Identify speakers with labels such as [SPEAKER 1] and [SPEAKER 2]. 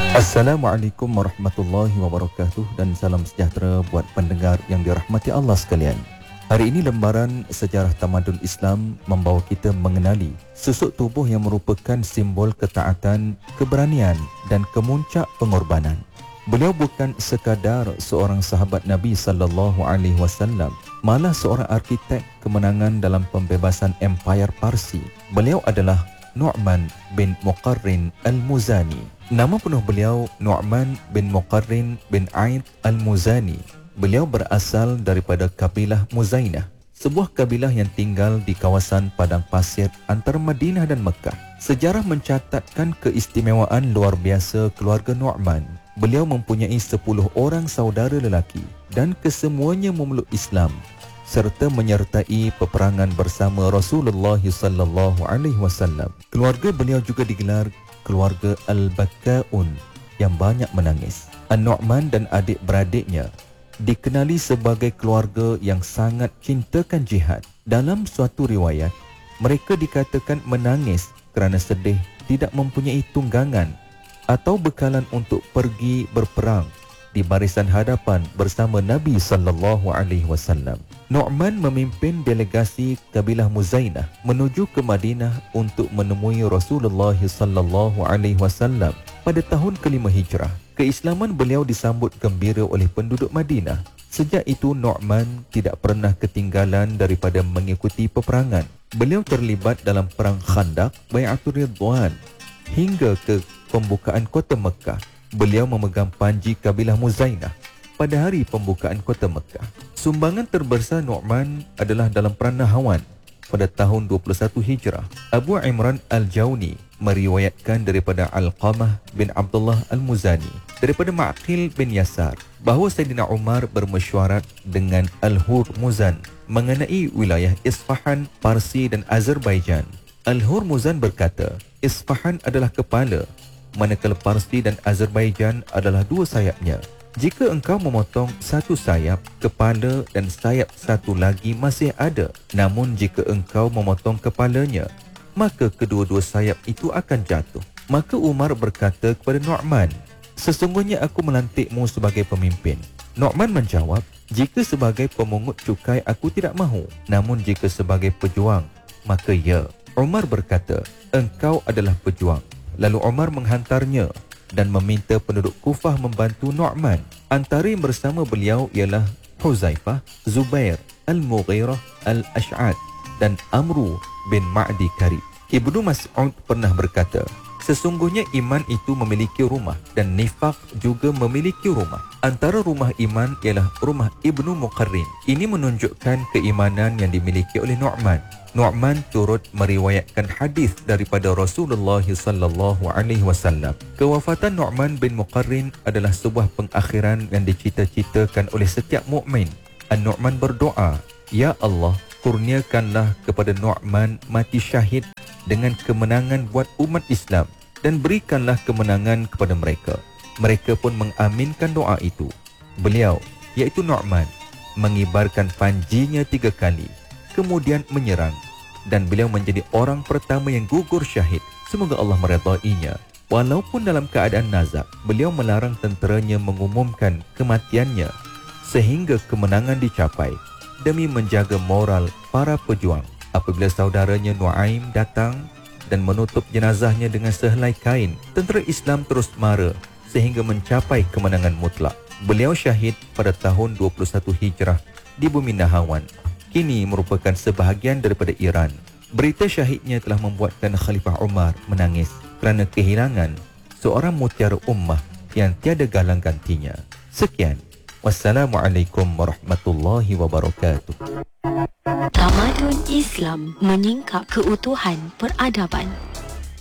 [SPEAKER 1] Assalamualaikum warahmatullahi wabarakatuh dan salam sejahtera buat pendengar yang dirahmati Allah sekalian. Hari ini lembaran sejarah tamadun Islam membawa kita mengenali susuk tubuh yang merupakan simbol ketaatan, keberanian dan kemuncak pengorbanan. Beliau bukan sekadar seorang sahabat Nabi sallallahu alaihi wasallam, malah seorang arkitek kemenangan dalam pembebasan Empayar Parsi. Beliau adalah Nu'man bin Muqarrin al-Muzani. Nama penuh beliau Nu'man bin Muqarrin bin Aid al-Muzani. Beliau berasal daripada kabilah Muzainah, sebuah kabilah yang tinggal di kawasan padang pasir antara Madinah dan Mekah. Sejarah mencatatkan keistimewaan luar biasa keluarga Nu'man. Beliau mempunyai 10 orang saudara lelaki dan kesemuanya memeluk Islam serta menyertai peperangan bersama Rasulullah sallallahu alaihi wasallam. Keluarga beliau juga digelar keluarga Al-Bakkaun yang banyak menangis. An-Nu'man dan adik-beradiknya dikenali sebagai keluarga yang sangat cintakan jihad. Dalam suatu riwayat, mereka dikatakan menangis kerana sedih tidak mempunyai tunggangan atau bekalan untuk pergi berperang di barisan hadapan bersama Nabi sallallahu alaihi wasallam. Nu'man memimpin delegasi kabilah Muzainah menuju ke Madinah untuk menemui Rasulullah sallallahu alaihi wasallam pada tahun ke-5 Hijrah. Keislaman beliau disambut gembira oleh penduduk Madinah. Sejak itu Nu'man tidak pernah ketinggalan daripada mengikuti peperangan. Beliau terlibat dalam perang Khandaq, Bai'atul Ridwan hingga ke pembukaan kota Mekah. Beliau memegang panji kabilah Muzainah pada hari pembukaan kota Mekah. Sumbangan terbesar Nu'man adalah dalam perang Nahwan pada tahun 21 Hijrah. Abu Imran Al-Jauni meriwayatkan daripada Alqamah bin Abdullah Al-Muzani daripada Ma'qil bin Yasar bahawa Sayyidina Umar bermesyuarat dengan Al-Hurmuzan mengenai wilayah Isfahan, Parsi dan Azerbaijan. Al-Hurmuzan berkata, Isfahan adalah kepala, manakala Parsi dan Azerbaijan adalah dua sayapnya. Jika engkau memotong satu sayap, kepala dan sayap satu lagi masih ada. Namun jika engkau memotong kepalanya, maka kedua-dua sayap itu akan jatuh. Maka Umar berkata kepada Nu'man, sesungguhnya aku melantikmu sebagai pemimpin. Nu'man menjawab, jika sebagai pemungut cukai aku tidak mahu, namun jika sebagai pejuang, maka ya. Umar berkata, engkau adalah pejuang. Lalu Umar menghantarnya dan meminta penduduk Kufah membantu Nu'man. Antara yang bersama beliau ialah Huzaifah, Zubair, Al-Mughirah, Al-Ash'ad dan Amru bin Ma'di Karib. Ibnu Mas'ud pernah berkata, sesungguhnya iman itu memiliki rumah dan nifaq juga memiliki rumah. Antara rumah iman ialah rumah Ibnu Muqarrin. Ini menunjukkan keimanan yang dimiliki oleh Nu'man. Nu'man turut meriwayatkan hadis daripada Rasulullah sallallahu alaihi wasallam. Kewafatan Nu'man bin Muqarrin adalah sebuah pengakhiran yang dicita-citakan oleh setiap mukmin. An-Nu'man berdoa, ya Allah, kurniakanlah kepada Nu'man mati syahid dengan kemenangan buat umat Islam dan berikanlah kemenangan kepada mereka. Mereka pun mengaminkan doa itu. Beliau, iaitu Nu'man, mengibarkan panjinya 3 kali, kemudian menyerang, dan beliau menjadi orang pertama yang gugur syahid. Semoga Allah meredainya. Walaupun dalam keadaan nazak, beliau melarang tenteranya mengumumkan kematiannya sehingga kemenangan dicapai demi menjaga moral para pejuang. Apabila saudaranya Nuaim datang dan menutup jenazahnya dengan sehelai kain, tentera Islam terus mara sehingga mencapai kemenangan mutlak. Beliau syahid pada tahun 21 Hijrah di bumi Nahawan. Kini merupakan sebahagian daripada Iran. Berita syahidnya telah membuatkan Khalifah Umar menangis kerana kehilangan seorang mutiara ummah yang tiada galang gantinya. Sekian. Wassalamualaikum warahmatullahi wabarakatuh.
[SPEAKER 2] Tamadun Islam menyingkap keutuhan peradaban.